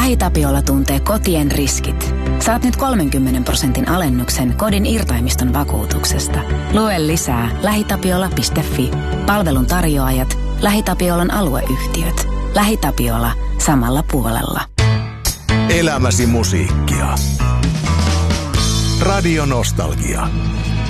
LähiTapiola tuntee kotien riskit. Saat nyt 30% alennuksen kodin irtaimiston vakuutuksesta. Lue lisää lähitapiola.fi. Palvelun tarjoajat, LähiTapiolan alueyhtiöt. LähiTapiola samalla puolella. Elämäsi musiikkia. Radio Nostalgia.